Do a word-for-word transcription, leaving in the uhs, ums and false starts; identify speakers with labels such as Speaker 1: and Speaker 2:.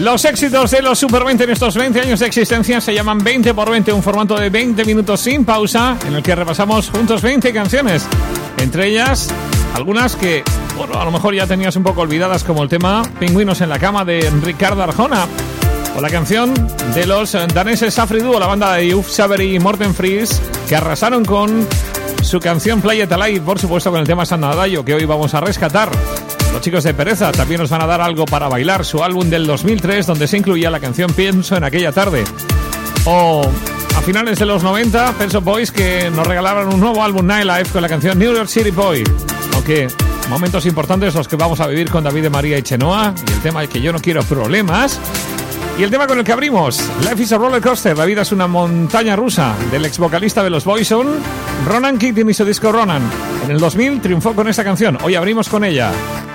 Speaker 1: Los éxitos de los Super veinte en estos veinte años de existencia se llaman veinte por veinte, un formato de veinte minutos sin pausa en el que repasamos juntos veinte canciones. Entre ellas, algunas que, bueno, a lo mejor ya tenías un poco olvidadas, como el tema Pingüinos en la cama de Ricardo Arjona, o la canción de los daneses Afri Duo, la banda de Uf Savery y Morten Fries, que arrasaron con su canción Play It Alive, por supuesto con el tema San Nadallo, que hoy vamos a rescatar. Los chicos de Pereza también nos van a dar algo para bailar, su álbum del dos mil tres, donde se incluía la canción Pienso en aquella tarde. O a finales de los noventa, Pet Shop Boys, que nos regalaron un nuevo álbum, Nightlife, con la canción New York City Boy. Aunque momentos importantes los que vamos a vivir con David de María y Chenoa, y el tema es que yo no quiero problemas. Y el tema con el que abrimos, Life is a Roller Coaster, la vida es una montaña rusa, del ex vocalista de los Boyzone, Ronan Keating y su disco Ronan. En el dos mil triunfó con esta canción, hoy abrimos con ella.